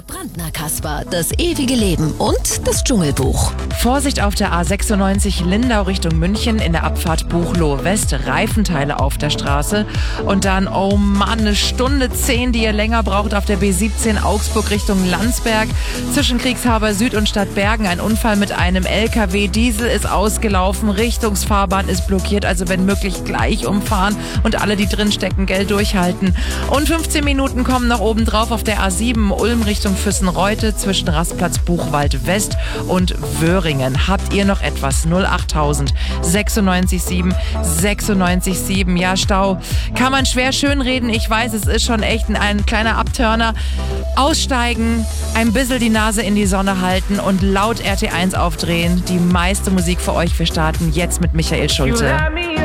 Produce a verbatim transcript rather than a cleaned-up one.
Der Brandner Kasper, das ewige Leben und das Dschungelbuch. Vorsicht auf der A sechsundneunzig Lindau Richtung München in der Abfahrt Buchloe West. Reifenteile auf der Straße. Und dann, oh Mann, eine Stunde zehn, die ihr länger braucht auf der B siebzehn Augsburg Richtung Landsberg. Zwischen Kriegshaber Süd und Stadtbergen ein Unfall mit einem L K W. Diesel ist ausgelaufen, Richtungsfahrbahn ist blockiert, also wenn möglich gleich umfahren und alle, die drin stecken, Geld durchhalten. Und fünfzehn Minuten kommen noch oben drauf auf der A sieben Ulm Richtung Füssenreute zwischen Rastplatz Buchwald West und Wöhringen. Habt ihr noch etwas? null achttausend sechsundneunzig sieben sechsundneunzig sieben. Ja, Stau kann man schwer schönreden. Ich weiß, es ist schon echt ein, ein kleiner Abturner. Aussteigen, ein bisschen die Nase in die Sonne halten und laut R T eins aufdrehen. Die meiste Musik für euch. Wir starten jetzt mit Michael Schulte.